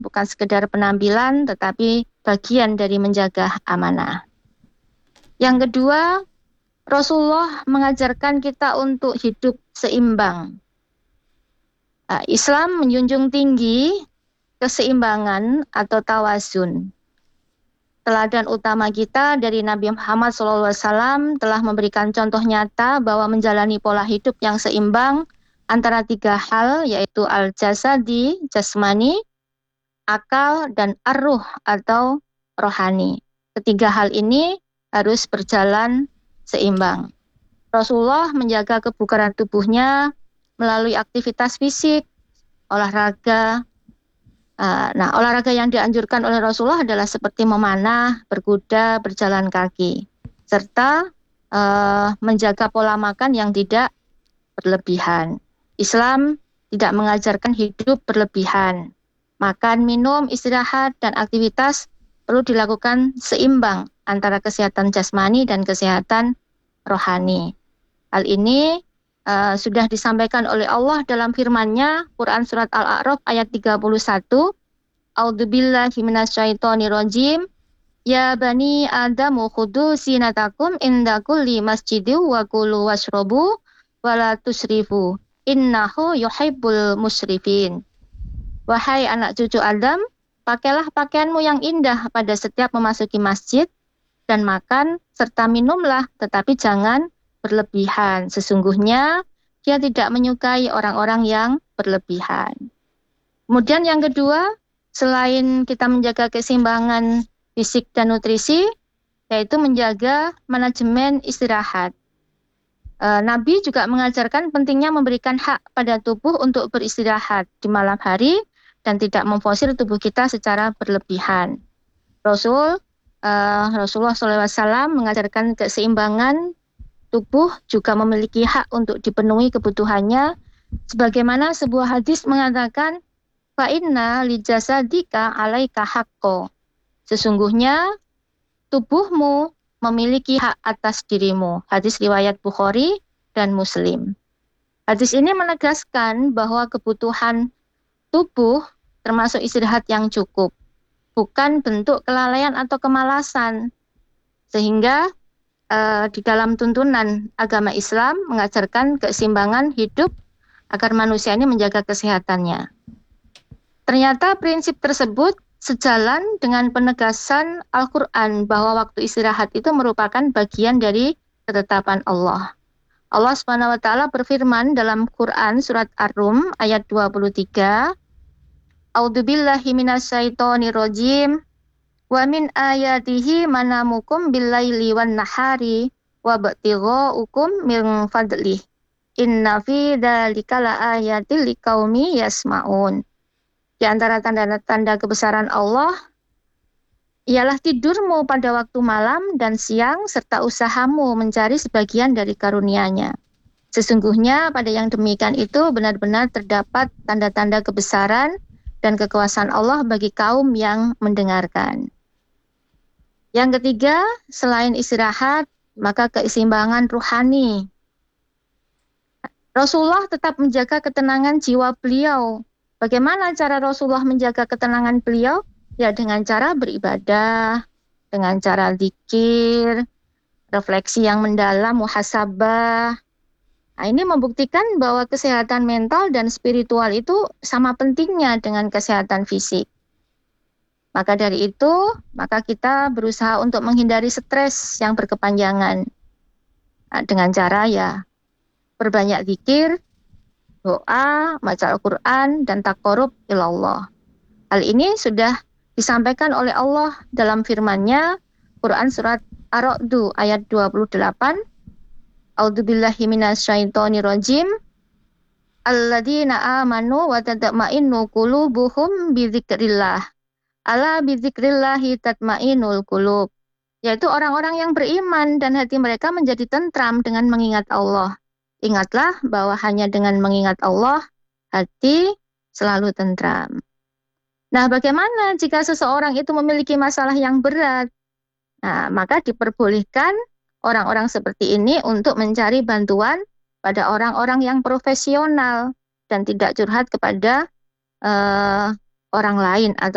bukan sekedar penampilan, tetapi bagian dari menjaga amanah. Yang kedua, Rasulullah mengajarkan kita untuk hidup seimbang. Islam menjunjung tinggi keseimbangan atau tawazun. Teladan utama kita dari Nabi Muhammad SAW telah memberikan contoh nyata bahwa menjalani pola hidup yang seimbang antara tiga hal, yaitu al-jasadi, jasmani, akal, dan ar-ruh atau rohani. Ketiga hal ini harus berjalan seimbang. Rasulullah menjaga kebugaran tubuhnya melalui aktivitas fisik, olahraga. Nah, olahraga yang dianjurkan oleh Rasulullah adalah seperti memanah, berkuda, berjalan kaki, serta menjaga pola makan yang tidak berlebihan. Islam tidak mengajarkan hidup berlebihan. Makan, minum, istirahat, dan aktivitas perlu dilakukan seimbang antara kesehatan jasmani dan kesehatan rohani. Hal ini sudah disampaikan oleh Allah dalam firman-Nya, Quran Surat Al-A'raf ayat 31, A'udzubillahi minasyaitonirrajim, Ya bani Adamu khudu sinatakum inda kulli masjidin wa kulu washrabu wa la tusrifu, innahu yuhibbul musrifin. Wahai anak cucu Adam, pakailah pakaianmu yang indah pada setiap memasuki masjid dan makan serta minumlah, tetapi jangan berlebihan. Sesungguhnya dia tidak menyukai orang-orang yang berlebihan. Kemudian yang kedua, selain kita menjaga keseimbangan fisik dan nutrisi, yaitu menjaga manajemen istirahat. Nabi juga mengajarkan pentingnya memberikan hak pada tubuh untuk beristirahat di malam hari dan tidak memforsir tubuh kita secara berlebihan. Rasulullah SAW mengajarkan keseimbangan tubuh juga memiliki hak untuk dipenuhi kebutuhannya, sebagaimana sebuah hadis mengatakan, fa inna li jasadika alaika haqqo. Sesungguhnya tubuhmu memiliki hak atas dirimu. Hadis riwayat Bukhari dan Muslim. Hadis ini menegaskan bahwa kebutuhan tubuh termasuk istirahat yang cukup, bukan bentuk kelalaian atau kemalasan. Sehingga di dalam tuntunan agama Islam mengajarkan keseimbangan hidup agar manusia ini menjaga kesehatannya. Ternyata prinsip tersebut sejalan dengan penegasan Al-Quran bahwa waktu istirahat itu merupakan bagian dari ketetapan Allah. Allah SWT berfirman dalam Quran surat Ar-Rum ayat 23, A'udzubillahi minasyaitonirrajim, wa min ayatihi manamukum billaili wan nahari wa btighuukum min fadlih. Inna fi dzalika laayatil liqaumi yasmaun. Di antara tanda-tanda kebesaran Allah ialah tidurmu pada waktu malam dan siang serta usahamu mencari sebagian dari karunia-Nya. Sesungguhnya pada yang demikian itu benar-benar terdapat tanda-tanda kebesaran dan kekuasaan Allah bagi kaum yang mendengarkan. Yang ketiga, selain istirahat, maka keseimbangan ruhani. Rasulullah tetap menjaga ketenangan jiwa beliau. Bagaimana cara Rasulullah menjaga ketenangan beliau? Ya dengan cara beribadah, dengan cara zikir, refleksi yang mendalam, muhasabah. Nah, ini membuktikan bahwa kesehatan mental dan spiritual itu sama pentingnya dengan kesehatan fisik. Maka dari itu, maka kita berusaha untuk menghindari stres yang berkepanjangan. Nah, dengan cara ya berbanyak zikir, doa, baca Al-Quran, dan taqarrub ilallah. Hal ini sudah disampaikan oleh Allah dalam firman-Nya, Quran Surat Ar-Ra'd ayat 28, A'udzubillahi minasyaitonirrajim, Alladzina amanu wa tatma'innu qulubuhum bizikrillah. Ala bizikrillahi tatma'innul qulub. Yaitu orang-orang yang beriman dan hati mereka menjadi tentram dengan mengingat Allah. Ingatlah bahwa hanya dengan mengingat Allah, hati selalu tentram. Nah, bagaimana jika seseorang itu memiliki masalah yang berat? Nah, maka diperbolehkan orang-orang seperti ini untuk mencari bantuan pada orang-orang yang profesional dan tidak curhat kepada orang lain atau